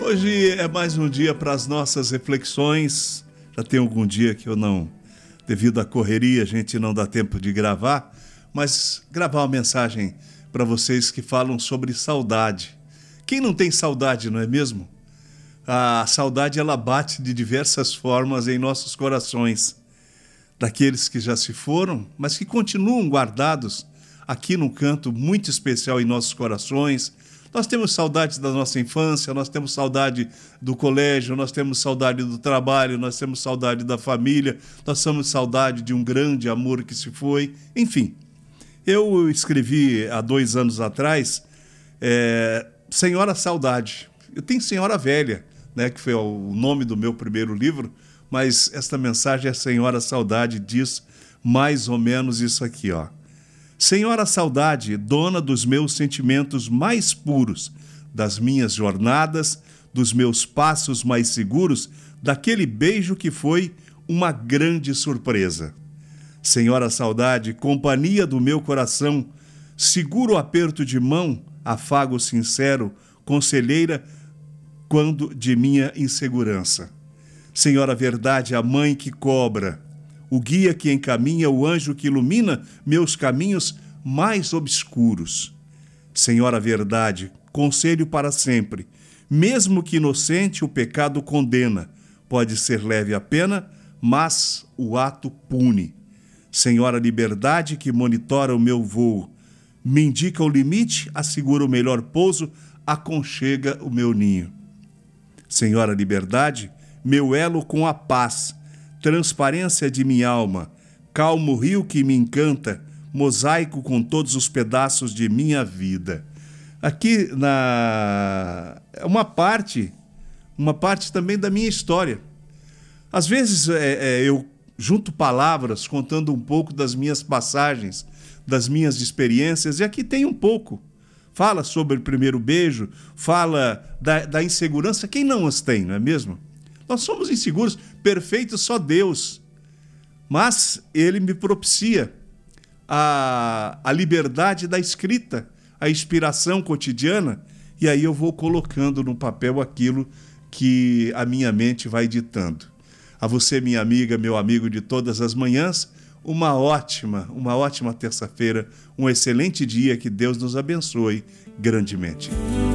Hoje é mais um dia para as nossas reflexões. Já tem algum dia que eu não, devido à correria, a gente não dá tempo de gravar, mas gravar uma mensagem para vocês que falam sobre saudade. Quem não tem saudade, não é mesmo? A saudade, ela bate de diversas formas em nossos corações. Daqueles que já se foram, mas que continuam guardados aqui num canto muito especial em nossos corações. Nós temos saudade da nossa infância, nós temos saudade do colégio, nós temos saudade do trabalho, nós temos saudade da família, nós temos saudade de um grande amor que se foi. Enfim, eu escrevi há 2 anos atrás, Senhora Saudade. Eu tenho Senhora Velha, né, que foi o nome do meu primeiro livro, mas esta mensagem, a Senhora Saudade, diz mais ou menos isso aqui, ó. Senhora Saudade, dona dos meus sentimentos mais puros, das minhas jornadas, dos meus passos mais seguros, daquele beijo que foi uma grande surpresa. Senhora Saudade, companhia do meu coração, seguro aperto de mão, afago sincero, conselheira quando de minha insegurança. Senhora Verdade, a mãe que cobra, o guia que encaminha, o anjo que ilumina meus caminhos mais obscuros. Senhora Verdade, conselho para sempre, mesmo que inocente o pecado condena, pode ser leve a pena, mas o ato pune. Senhora Liberdade, que monitora o meu voo, me indica o limite, assegura o melhor pouso, aconchega o meu ninho. Senhora Liberdade, meu elo com a paz, transparência de minha alma, calmo rio que me encanta, mosaico com todos os pedaços de minha vida. Aqui é uma parte também da minha história. Às vezes eu junto palavras contando um pouco das minhas passagens, das minhas experiências, e aqui tem um pouco. Fala sobre o primeiro beijo, fala da insegurança, quem não as tem, não é mesmo? Nós somos inseguros, perfeito só Deus. Mas Ele me propicia a liberdade da escrita, a inspiração cotidiana, e aí eu vou colocando no papel aquilo que a minha mente vai ditando. A você, minha amiga, meu amigo de todas as manhãs, uma ótima terça-feira, um excelente dia, que Deus nos abençoe grandemente.